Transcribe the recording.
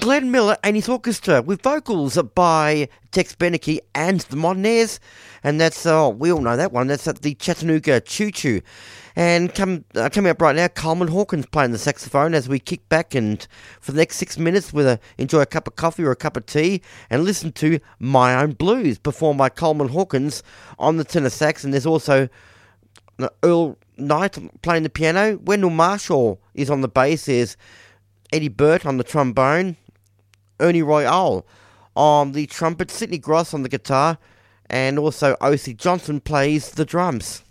Glenn Miller and his orchestra with vocals by Tex Beneke and the Modernaires. And that's, we all know that one, that's at the Chattanooga Choo Choo. And coming up right now, Coleman Hawkins playing the saxophone as we kick back and for the next 6 minutes enjoy a cup of coffee or a cup of tea and listen to My Own Blues performed by Coleman Hawkins on the tenor sax. And there's also Earl Knight playing the piano. Wendell Marshall is on the bass. There's Eddie Burt on the trombone. Ernie Royale on the trumpet. Sidney Gross on the guitar. And also O.C. Johnson plays the drums.